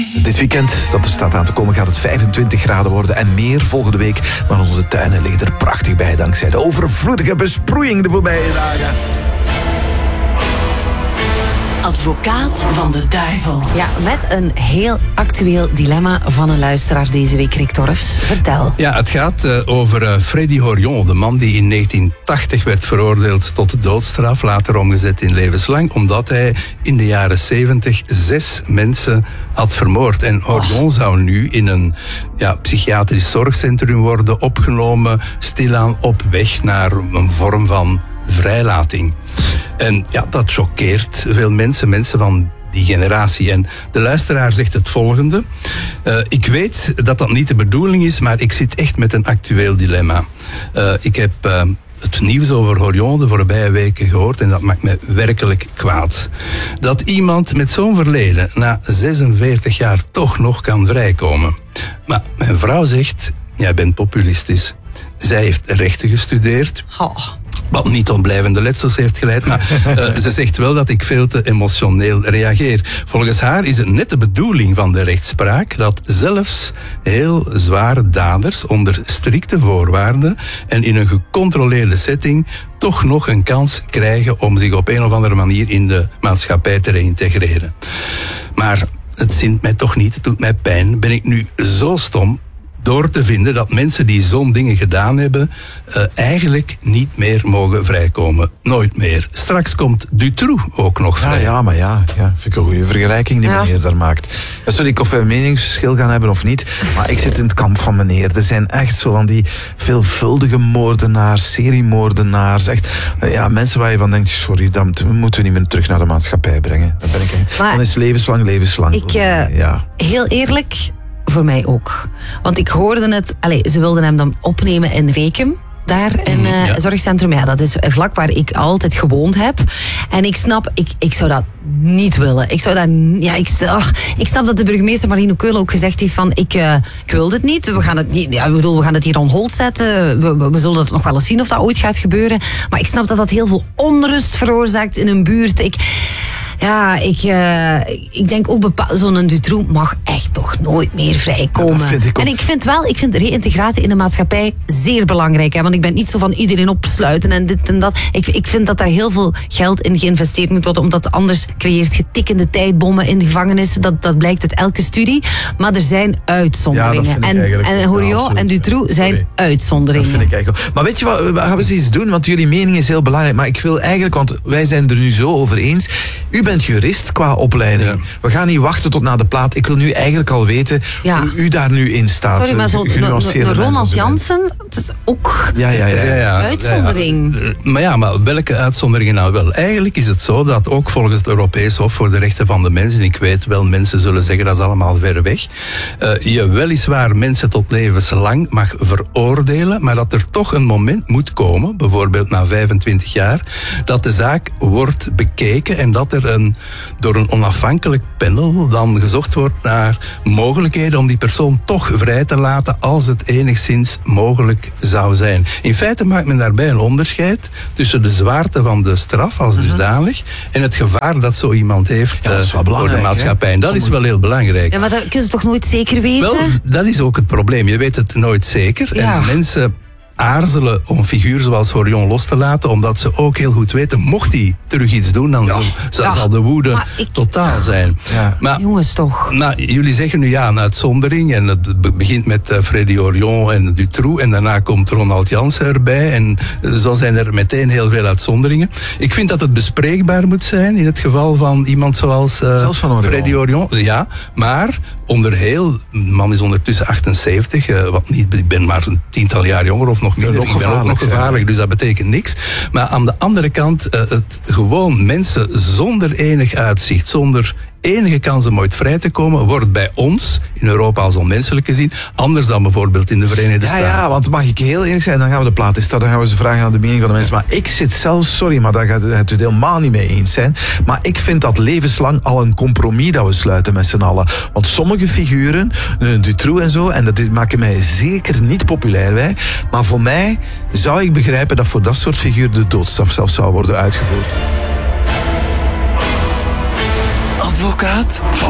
Dit weekend dat er staat aan te komen gaat het 25 graden worden en meer volgende week. Maar onze tuinen liggen er prachtig bij dankzij de overvloedige besproeiing de voorbije dagen. Advocaat van de duivel. Ja, met een heel actueel dilemma van een luisteraar deze week, Rick Torfs. Vertel. Ja, het gaat over Freddy Horion, de man die in 1980 werd veroordeeld tot de doodstraf, later omgezet in levenslang, omdat hij in de jaren 70 6 mensen had vermoord. En Horion zou nu in een psychiatrisch zorgcentrum worden opgenomen, stilaan op weg naar een vorm van vrijlating. En ja, dat choqueert veel mensen van die generatie. En de luisteraar zegt het volgende. Ik weet dat dat niet de bedoeling is, maar ik zit echt met een actueel dilemma. Ik heb het nieuws over Horion de voorbije weken gehoord en dat maakt me werkelijk kwaad. Dat iemand met zo'n verleden na 46 jaar toch nog kan vrijkomen. Maar mijn vrouw zegt, jij bent populistisch. Zij heeft rechten gestudeerd. Wat niet tot blijvende letsels heeft geleid, maar ze zegt wel dat ik veel te emotioneel reageer. Volgens haar is het net de bedoeling van de rechtspraak dat zelfs heel zware daders onder strikte voorwaarden en in een gecontroleerde setting toch nog een kans krijgen om zich op een of andere manier in de maatschappij te reïntegreren. Maar het zint mij toch niet, het doet mij pijn. Ben ik nu zo stom door te vinden dat mensen die zo'n dingen gedaan hebben eigenlijk niet meer mogen vrijkomen. Nooit meer. Straks komt Dutroux ook nog vrij. Ja, vind ik een goede vergelijking die meneer daar maakt. Sorry, of we een meningsverschil gaan hebben of niet, maar ik zit in het kamp van meneer. Er zijn echt zo van die veelvuldige moordenaars, seriemoordenaars, echt mensen waar je van denkt, sorry, dat moeten we niet meer terug naar de maatschappij brengen. Dan is levenslang. Heel eerlijk, voor mij ook. Want ik hoorde het, ze wilden hem dan opnemen in Rekem. Daar in zorgcentrum. Ja, dat is vlak waar ik altijd gewoond heb. En ik snap, ik zou dat niet willen. Ik snap dat de burgemeester Marino Keul ook gezegd heeft van ik wil dit niet. We gaan het hier on hold zetten. We zullen het nog wel eens zien of dat ooit gaat gebeuren. Maar ik snap dat dat heel veel onrust veroorzaakt in een buurt. Ik denk ook zo'n Dutroux mag echt toch nooit meer vrijkomen. Ja, en ik vind reïntegratie in de maatschappij zeer belangrijk. Hè, want ik ben niet zo van iedereen opsluiten en dit en dat. Ik vind dat daar heel veel geld in geïnvesteerd moet worden, omdat anders creëert je tikkende tijdbommen in de gevangenis. Dat blijkt uit elke studie. Maar er zijn uitzonderingen. En Horion en Dutroux zijn uitzonderingen. Dat vind ik eigenlijk. Maar weet je wat, we gaan eens iets doen, want jullie mening is heel belangrijk. Maar ik wil eigenlijk, want wij zijn er nu zo over eens. U bent jurist qua opleiding. Ja. We gaan niet wachten tot na de plaat. Ik wil nu eigenlijk al weten hoe u daar nu in staat. Sorry, maar zo'n Ronald Jansen, dat is ook uitzondering. Maar welke uitzonderingen nou wel? Eigenlijk is het zo dat ook volgens het Europees Hof voor de Rechten van de Mens, en ik weet wel, mensen zullen zeggen dat is allemaal ver weg, je weliswaar mensen tot levenslang mag veroordelen, maar dat er toch een moment moet komen, bijvoorbeeld na 25 jaar, dat de zaak wordt bekeken en dat er door een onafhankelijk panel dan gezocht wordt naar mogelijkheden om die persoon toch vrij te laten als het enigszins mogelijk zou zijn. In feite maakt men daarbij een onderscheid tussen de zwaarte van de straf als dusdanig en het gevaar dat zo iemand heeft voor de maatschappij. En dat is wel heel belangrijk. Ja, maar dat kunnen ze toch nooit zeker weten? Wel, dat is ook het probleem. Je weet het nooit zeker. Ja. En mensen aarzelen om een figuur zoals Horion los te laten, omdat ze ook heel goed weten, mocht hij terug iets doen, dan zal de woede totaal zijn. Ja. Maar, jongens toch. Maar jullie zeggen nu een uitzondering en het begint met Freddy Horion en Dutroux en daarna komt Ronald Jansen erbij en zo zijn er meteen heel veel uitzonderingen. Ik vind dat het bespreekbaar moet zijn in het geval van iemand zoals Freddy Horion. Ja, maar de man is ondertussen 78, ik ben maar een tiental jaar jonger of nog minder. Ik ben ook nog gevaarlijk, dus dat betekent niks. Maar aan de andere kant, het gewoon mensen zonder enig uitzicht, zonder enige kans om ooit vrij te komen, wordt bij ons in Europa als onmenselijk gezien, anders dan bijvoorbeeld in de Verenigde Staten. Ja, want mag ik heel eerlijk zijn, dan gaan we de plaat starten, dan gaan we ze vragen aan de mening van de mensen. Maar ik zit zelfs, sorry, maar daar gaat het helemaal niet mee eens zijn, maar ik vind dat levenslang al een compromis dat we sluiten met z'n allen. Want sommige figuren, Dutroux en zo, en dat maken mij zeker niet populair bij, maar voor mij zou ik begrijpen dat voor dat soort figuur de doodstraf zelfs zou worden uitgevoerd. Advocaat van